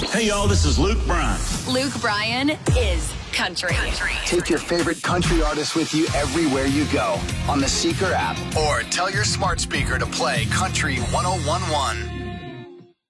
Hey, y'all, this is Luke Bryan. Luke Bryan is country. Take your favorite country artists with you everywhere you go on the Seeker app or tell your smart speaker to play Country 101.1.